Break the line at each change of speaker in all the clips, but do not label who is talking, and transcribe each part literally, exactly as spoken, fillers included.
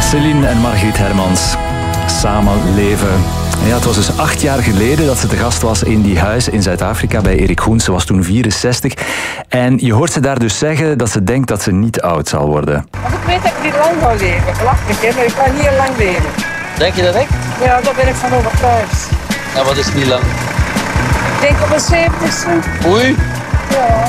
Céline en Margriet Hermans. Samen leven. Ja, het was dus acht jaar geleden dat ze te gast was in die huis in Zuid-Afrika bij Erik Goens. Ze was toen vierenzestig. En je hoort ze daar dus zeggen dat ze denkt dat ze niet oud zal worden.
Want ik weet dat ik niet lang ga leven. Belachelijk, hè? Maar ik ga niet heel lang leven.
Denk je dat echt?
Ja, daar ben ik van overtuigd.
Ja, wat is niet lang?
Ik denk op een zeventigste.
Oei,
Ja,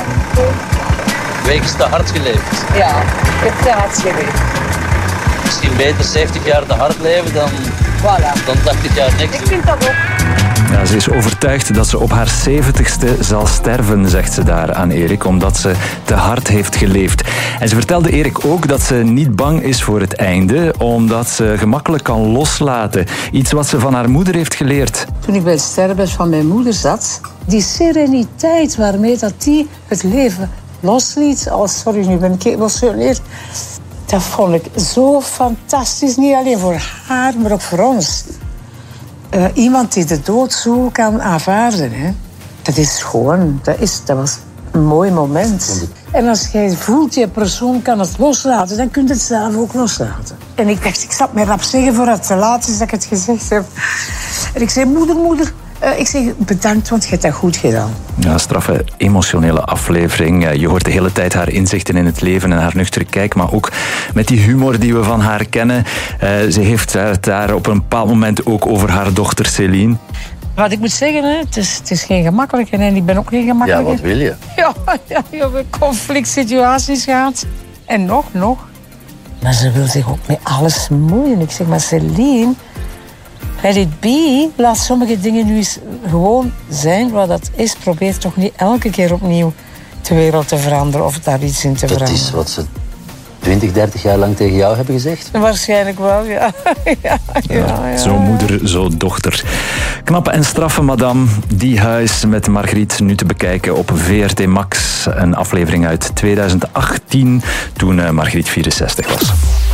week is te hard geleefd.
ja, ik heb te hard geleefd.
Misschien beter zeventig jaar te hard leven dan,
Voilà.
dan tachtig jaar niks
Ik
doen.
vind dat ook.
Ja, ze is overtuigd dat ze op haar zeventigste zal sterven, zegt ze daar aan Erik, omdat ze te hard heeft geleefd. En ze vertelde Erik ook dat ze niet bang is voor het einde, omdat ze gemakkelijk kan loslaten. Iets wat ze van haar moeder heeft geleerd.
Toen ik bij het sterrenbed van mijn moeder zat, die sereniteit waarmee dat die het leven losliet. Oh, sorry, nu ben ik geëmotioneerd. Dat vond ik zo fantastisch. Niet alleen voor haar, maar ook voor ons. Uh, iemand die de dood zo kan aanvaarden, hè? Dat is gewoon, dat, is, dat was een mooi moment. En als jij voelt, je persoon kan het loslaten, dan kun je het zelf ook loslaten. En ik dacht, ik zal het mij rap zeggen voordat het te laat is dat ik het gezegd heb. En ik zei, moeder, moeder, uh, ik zeg bedankt, want je hebt dat goed gedaan.
Ja, een straffe, emotionele aflevering. Je hoort de hele tijd haar inzichten in het leven en haar nuchtere kijk, maar ook met die humor die we van haar kennen. Uh, ze heeft het daar op een bepaald moment ook over haar dochter Céline.
Wat ik moet zeggen, hè, het, is, het is geen gemakkelijke en ik ben ook geen
Ja,
gemakkelijke.
wat wil je?
Ja, ja, je hebt conflict situaties gehad. En nog, nog. Maar ze wil zich ook met alles moeien. Ik zeg maar, Céline, let it be. Laat sommige dingen nu eens gewoon zijn wat dat is. Probeer toch niet elke keer opnieuw de wereld te veranderen of daar iets in te
Dat
veranderen.
is wat ze twintig, dertig jaar lang tegen jou hebben gezegd.
Waarschijnlijk wel, ja. ja, ja, ja.
Zo moeder, zo dochter. Knappe en straffe madame, Die Huis met Margriet, nu te bekijken op V R T Max. Een aflevering uit tweeduizend achttien, toen uh, Margriet vierenzestig was.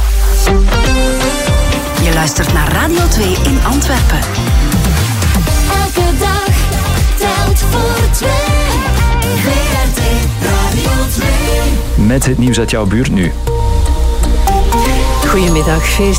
Je luistert naar Radio twee in Antwerpen.
Elke dag telt voor twee. V R T Radio twee.
Met het nieuws uit jouw buurt nu.
Goedemiddag.